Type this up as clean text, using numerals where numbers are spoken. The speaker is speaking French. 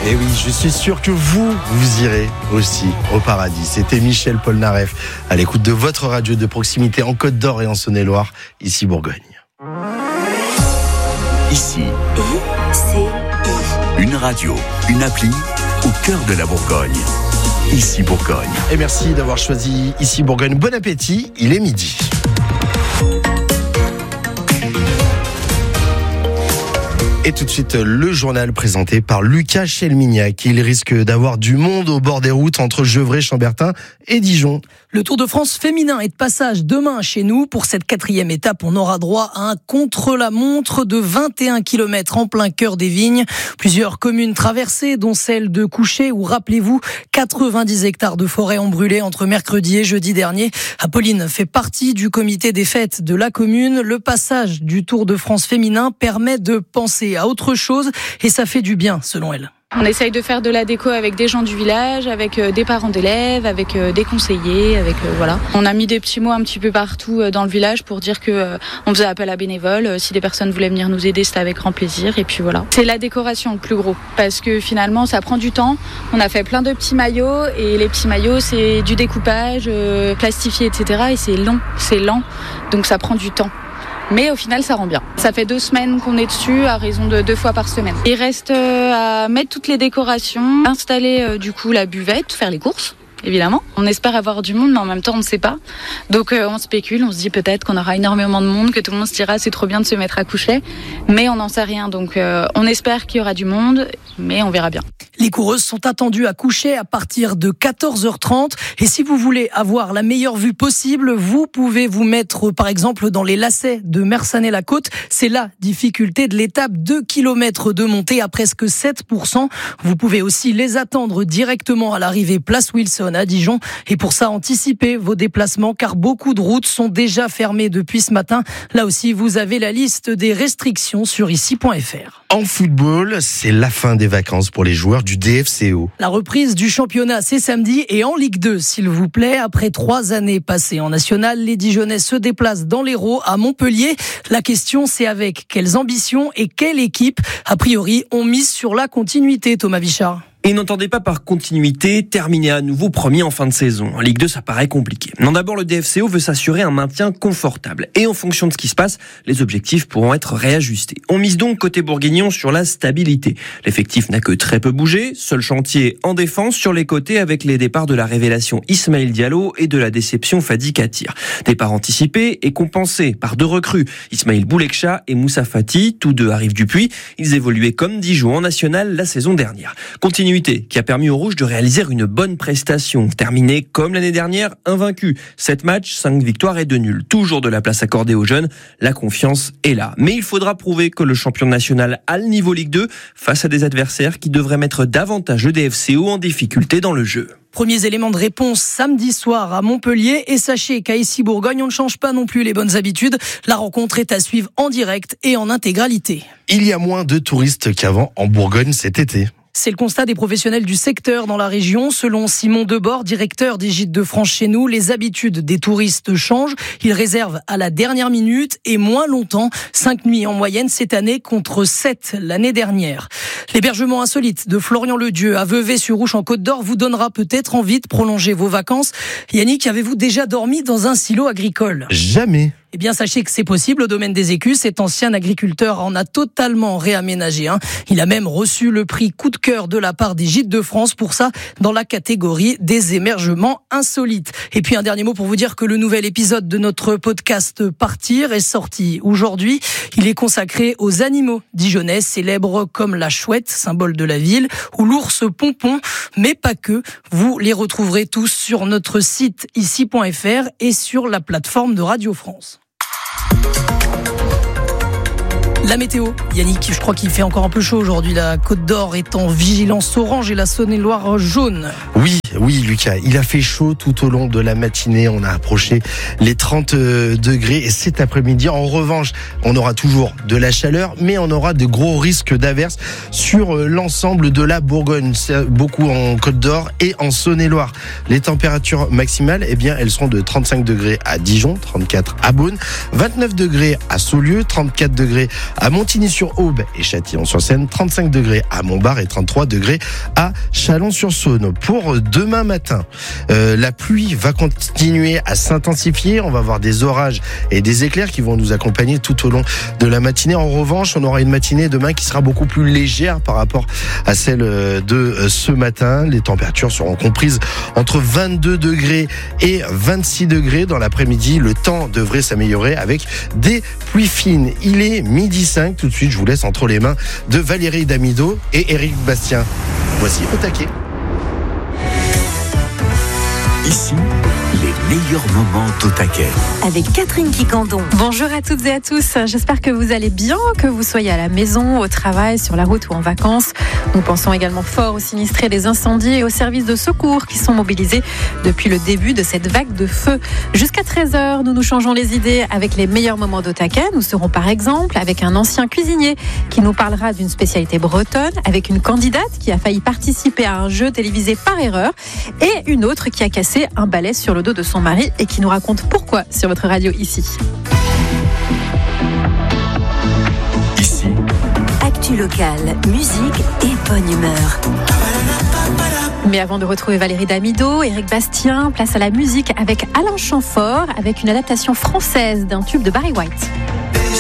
Et oui, je suis sûr que vous irez aussi au paradis. C'était Michel Polnareff à l'écoute de votre radio de proximité en Côte d'Or et en Saône-et-Loire, ici Bourgogne. Ici, une radio, une appli au cœur de la Bourgogne. Ici Bourgogne. Et merci d'avoir choisi Ici Bourgogne. Bon appétit, il est midi. Et tout de suite, le journal présenté par Lucas Chelmignac. Il risque d'avoir du monde au bord des routes entre Gevrey, Chambertin et Dijon. Le Tour de France féminin est de passage demain chez nous. Pour cette 4e étape, on aura droit à un contre-la-montre de 21 km en plein cœur des vignes. Plusieurs communes traversées, dont celle de Couchet, où, rappelez-vous, 90 hectares de forêt ont brûlé entre mercredi et jeudi dernier. Apolline fait partie du comité des fêtes de la commune. Le passage du Tour de France féminin permet de penser à autre chose et ça fait du bien, selon elle. On essaye de faire de la déco avec des gens du village, avec des parents d'élèves, avec des conseillers, voilà. On a mis des petits mots un petit peu partout dans le village pour dire que on faisait appel à bénévoles. Si des personnes voulaient venir nous aider, c'était avec grand plaisir. Et puis voilà. C'est la décoration le plus gros parce que finalement ça prend du temps. On a fait plein de petits maillots et les petits maillots c'est du découpage plastifié, etc. Et c'est lent, donc ça prend du temps. Mais au final, ça rend bien. Ça fait 2 semaines qu'on est dessus, à raison de 2 fois par semaine. Il reste à mettre toutes les décorations, installer du coup la buvette, faire les courses. Évidemment. On espère avoir du monde, mais en même temps, on ne sait pas. Donc, on spécule, on se dit peut-être qu'on aura énormément de monde, que tout le monde se dira c'est trop bien de se mettre à coucher. Mais on n'en sait rien. Donc, on espère qu'il y aura du monde, mais on verra bien. Les coureuses sont attendues à coucher à partir de 14h30. Et si vous voulez avoir la meilleure vue possible, vous pouvez vous mettre, par exemple, dans les lacets de Mersanay-la-Côte. C'est la difficulté de l'étape, 2 km de montée à presque 7%. Vous pouvez aussi les attendre directement à l'arrivée place Wilson à Dijon. Et pour ça, anticipez vos déplacements car beaucoup de routes sont déjà fermées depuis ce matin. Là aussi, vous avez la liste des restrictions sur ici.fr. En football, c'est la fin des vacances pour les joueurs du DFCO. La reprise du championnat, c'est samedi et en Ligue 2, s'il vous plaît. Après 3 années passées en national, les Dijonnais se déplacent dans l'Hérault à Montpellier. La question, c'est avec quelles ambitions et quelle équipe, a priori, on mise sur la continuité, Thomas Vichard. Et n'entendez pas par continuité terminer à nouveau premier en fin de saison. En Ligue 2, ça paraît compliqué. Non, d'abord, le DFCO veut s'assurer un maintien confortable. Et en fonction de ce qui se passe, les objectifs pourront être réajustés. On mise donc côté bourguignon sur la stabilité. L'effectif n'a que très peu bougé. Seul chantier en défense sur les côtés avec les départs de la révélation Ismaël Diallo et de la déception Fadi Katir. Départ anticipé et compensé par 2 recrues. Ismaël Boulekcha et Moussa Fati, tous 2 arrivent du Puy. Ils évoluaient comme Dijon en national la saison dernière. Continuité qui a permis aux Rouges de réaliser une bonne prestation. Terminé comme l'année dernière, invaincu. 7 matchs, 5 victoires et 2 nuls. Toujours de la place accordée aux jeunes. La confiance est là. Mais il faudra prouver que le champion national a le niveau Ligue 2 face à des adversaires qui devraient mettre davantage le DFCO en difficulté dans le jeu. Premiers éléments de réponse samedi soir à Montpellier. Et sachez qu'à Ici Bourgogne, on ne change pas non plus les bonnes habitudes. La rencontre est à suivre en direct et en intégralité. Il y a moins de touristes qu'avant en Bourgogne cet été. C'est le constat des professionnels du secteur dans la région. Selon Simon Debord, directeur des Gîtes de France chez nous, les habitudes des touristes changent. Ils réservent à la dernière minute et moins longtemps. 5 nuits en moyenne cette année contre 7 l'année dernière. L'hébergement insolite de Florian Ledieu à Vevey-sur-Ouche en Côte d'Or vous donnera peut-être envie de prolonger vos vacances. Yannick, avez-vous déjà dormi dans un silo agricole ? Jamais. Eh bien, sachez que c'est possible au domaine des Écus. Cet ancien agriculteur en a totalement réaménagé un. Il a même reçu le prix coup de cœur de la part des Gîtes de France pour ça, dans la catégorie des émergements insolites. Et puis un dernier mot pour vous dire que le nouvel épisode de notre podcast Partir est sorti aujourd'hui. Il est consacré aux animaux dijonnais, célèbres comme la chouette, symbole de la ville, ou l'ours pompon, mais pas que. Vous les retrouverez tous sur notre site ici.fr et sur la plateforme de Radio France. La météo, Yannick, je crois qu'il fait encore un peu chaud aujourd'hui. La Côte d'Or est en vigilance orange et la Saône-et-Loire jaune. Oui, Lucas, il a fait chaud tout au long de la matinée. On a approché les 30 degrés et cet après-midi, en revanche, on aura toujours de la chaleur, mais on aura de gros risques d'averses sur l'ensemble de la Bourgogne, beaucoup en Côte d'Or et en Saône-et-Loire. Les températures maximales, elles seront de 35 degrés à Dijon, 34 à Beaune, 29 degrés à Saulieu, 34 degrés à Montigny-sur-Aube et Châtillon-sur-Seine, 35 degrés à Montbard et 33 degrés à Chalon-sur-Saône. Pour demain matin, la pluie va continuer à s'intensifier. On va avoir des orages et des éclairs qui vont nous accompagner tout au long de la matinée. En revanche, on aura une matinée demain qui sera beaucoup plus légère par rapport à celle de ce matin. Les températures seront comprises entre 22 degrés et 26 degrés. Dans l'après-midi, le temps devrait s'améliorer avec des pluies fines. Il est 12h05. Tout de suite, je vous laisse entre les mains de Valérie Damido et Éric Bastien. Voici Au taquet. Ici, les meilleurs moments d'Au taquet. Avec Catherine Quicandon. Bonjour à toutes et à tous. J'espère que vous allez bien, que vous soyez à la maison, au travail, sur la route ou en vacances. Nous pensons également fort aux sinistrés des incendies et aux services de secours qui sont mobilisés depuis le début de cette vague de feu. Jusqu'à 13h, nous nous changeons les idées avec les meilleurs moments d'Au taquet. Nous serons par exemple avec un ancien cuisinier qui nous parlera d'une spécialité bretonne, avec une candidate qui a failli participer à un jeu télévisé par erreur et une autre qui a cassé un balai sur le dos de son mari et qui nous raconte pourquoi sur votre radio ici. Ici, actu locale, musique et bonne humeur. Mais avant de retrouver Valérie Damido, Éric Bastien, place à la musique avec Alain Chamfort, avec une adaptation française d'un tube de Barry White.